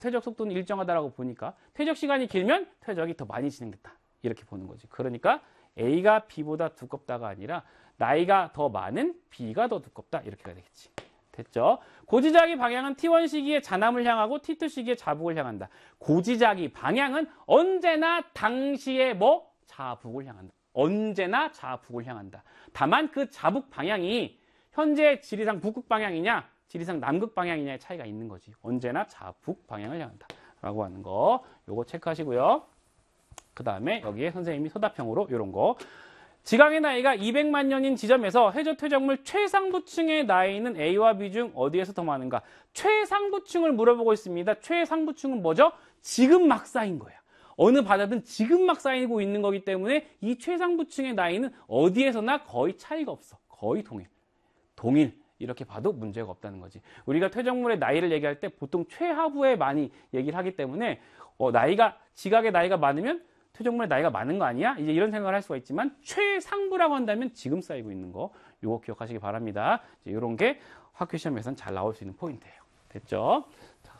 퇴적 속도는 일정하다라고 보니까 퇴적 시간이 길면 퇴적이 더 많이 진행됐다. 이렇게 보는 거지. 그러니까 A가 B보다 두껍다가 아니라 나이가 더 많은 B가 더 두껍다. 이렇게가 되겠지. 됐죠? 고지자기 방향은 T1 시기의 자남을 향하고 T2 시기의 자북을 향한다. 고지자기 방향은 언제나 당시에 뭐? 자북을 향한다. 언제나 자북을 향한다. 다만 그 자북 방향이 현재 지리상 북극 방향이냐 지리상 남극 방향이냐의 차이가 있는 거지. 언제나 자북 방향을 향한다 라고 하는 거 요거 체크하시고요. 그 다음에 여기에 선생님이 서답형으로 요런 거 지각의 나이가 200만 년인 지점에서 해저 퇴적물 최상부층의 나이는 A와 B 중 어디에서 더 많은가? 최상부층을 물어보고 있습니다. 최상부층은 뭐죠? 지금 막 쌓인 거예요. 어느 바다든 지금 막 쌓이고 있는 거기 때문에 이 최상부층의 나이는 어디에서나 거의 차이가 없어. 거의 동일. 이렇게 봐도 문제가 없다는 거지. 우리가 퇴적물의 나이를 얘기할 때 보통 최하부에 많이 얘기를 하기 때문에 지각의 나이가 많으면 퇴적물의 나이가 많은 거 아니야? 이제 이런 생각을 할 수가 있지만 최상부라고 한다면 지금 쌓이고 있는 거 요거 기억하시기 바랍니다. 이런 게 학교 시험에서는 잘 나올 수 있는 포인트예요. 됐죠? 자,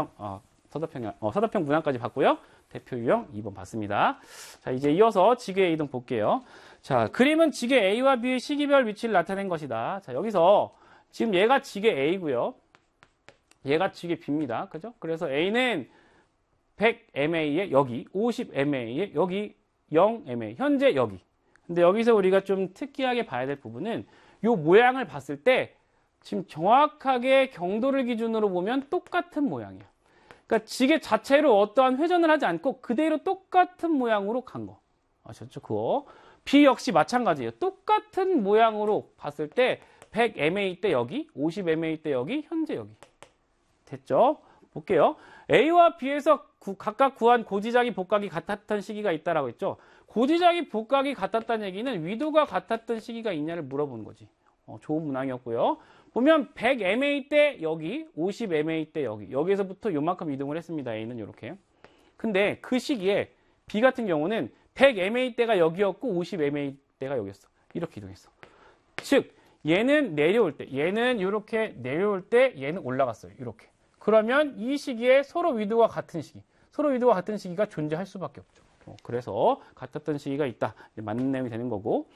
서답형 문항까지 봤고요. 대표 유형 2번 봤습니다. 자, 이제 이어서 지괴 이동 볼게요. 자, 그림은 지괴 A와 B의 시기별 위치를 나타낸 것이다. 자, 여기서 지금 얘가 지괴 A고요. 얘가 지괴 B입니다. 그죠? 그래서 A는 100mA에 여기, 50mA에 여기, 0mA, 현재 여기. 근데 여기서 우리가 좀 특이하게 봐야 될 부분은 이 모양을 봤을 때 지금 정확하게 경도를 기준으로 보면 똑같은 모양이에요. 그러니까 지게 자체로 어떠한 회전을 하지 않고 그대로 똑같은 모양으로 간 거. 아셨죠? 그거. B 역시 마찬가지예요. 똑같은 모양으로 봤을 때 100mA 때 여기, 50mA 때 여기, 현재 여기. 됐죠? 볼게요. A와 B에서 각각 구한 고지자기 복각이 같았던 시기가 있다라고 했죠. 고지자기 복각이 같았다는 얘기는 위도가 같았던 시기가 있냐를 물어보는 거지. 좋은 문항이었고요. 보면 100mA 때 여기, 50mA 때 여기, 여기에서부터 요만큼 이동을 했습니다. A는 이렇게. 근데 그 시기에 B 같은 경우는 100mA 때가 여기였고 50mA 때가 여기였어. 이렇게 이동했어. 즉 얘는 내려올 때, 얘는 이렇게 내려올 때 얘는 올라갔어요. 이렇게. 그러면 이 시기에 서로 위도가 같은 시기가 존재할 수밖에 없죠. 그래서 같았던 시기가 있다. 맞는 내용이 되는 거고.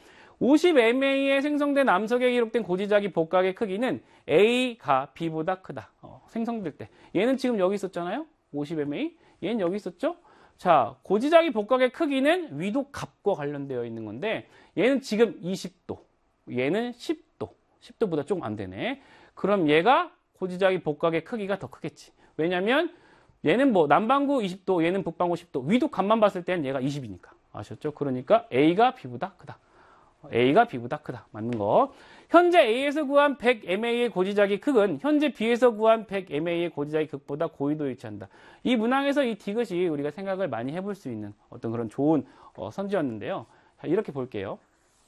50mA에 생성된 암석에 기록된 고지자기 복각의 크기는 A가 B보다 크다. 생성될 때. 얘는 지금 여기 있었잖아요. 50mA. 얘는 여기 있었죠. 자, 고지자기 복각의 크기는 위도 값과 관련되어 있는 건데 얘는 지금 20도. 얘는 10도. 10도보다 조금 안 되네. 그럼 얘가 고지자기 복각의 크기가 더 크겠지. 왜냐면 얘는 뭐 남반구 20도, 얘는 북반구 10도. 위도 값만 봤을 때는 얘가 20이니까. 아셨죠? 그러니까 A가 B보다 크다. A가 B보다 크다. 맞는 거. 현재 A에서 구한 100mA의 고지자기 극은 현재 B에서 구한 100mA의 고지자기 극보다 고위도에 위치한다. 이 문항에서 이 디귿이 우리가 생각을 많이 해볼 수 있는 어떤 그런 좋은 선지였는데요. 자, 이렇게 볼게요.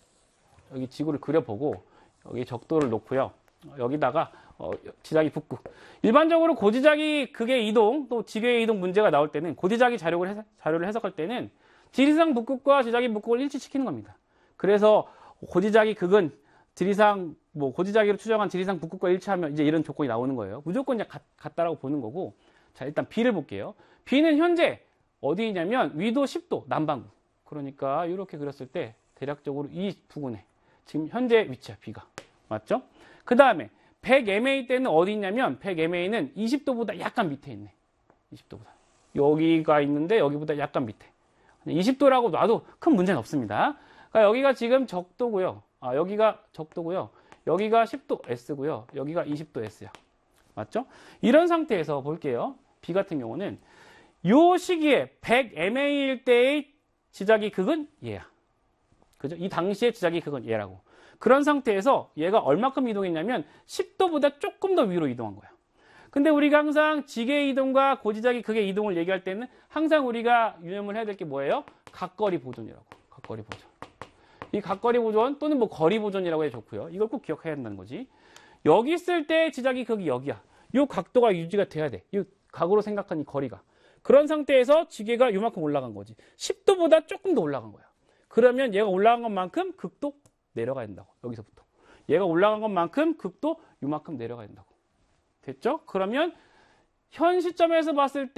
여기 지구를 그려보고 여기 적도를 놓고요. 여기다가 지자기 북극. 일반적으로 고지자기 극의 이동 또 지괴의 이동 문제가 나올 때는 고지자기 자료를 해석할 때는 지리상 북극과 지자기 북극을 일치시키는 겁니다. 그래서 고지자기 극은 지리상 고지자기로 추정한 지리상 북극과 일치하면 이제 이런 조건이 나오는 거예요. 무조건 그냥 같다라고 보는 거고. 자, 일단 B를 볼게요. B는 현재 어디 있냐면 위도 10도 남반구. 그러니까 이렇게 그렸을 때 대략적으로 이 부근에 지금 현재 위치야, B가. 맞죠? 그 다음에 100mA 때는 어디 있냐면 100mA는 20도보다 약간 밑에 있네. 20도보다. 여기가 있는데 여기보다 약간 밑에. 20도라고 놔도 큰 문제는 없습니다. 그러니까 여기가 지금 적도고요. 여기가 적도고요. 여기가 10도 S고요. 여기가 20도 S야. 맞죠? 이런 상태에서 볼게요. B 같은 경우는 요 시기에 100mA일 때의 지자기 극은 얘야. 그죠? 이 당시의 지자기 극은 얘라고. 그런 상태에서 얘가 얼마큼 이동했냐면 10도보다 조금 더 위로 이동한 거야. 근데 우리가 항상 지괴 이동과 고지자기 극의 이동을 얘기할 때는 항상 우리가 유념을 해야 될 게 뭐예요? 각거리 보존이라고. 각거리 보존. 이 각거리 보존 또는 뭐 거리 보존이라고 해도 좋고요. 이걸 꼭 기억해야 한다는 거지. 여기 있을 때 지자기 극이 여기야. 이 각도가 유지가 돼야 돼. 이 각으로 생각한 이 거리가. 그런 상태에서 지괴가 이만큼 올라간 거지. 10도보다 조금 더 올라간 거야. 그러면 얘가 올라간 것만큼 극도 내려가야 된다고. 여기서부터. 얘가 올라간 것만큼 극도 이만큼 내려가야 된다고. 됐죠? 그러면 현 시점에서 봤을 때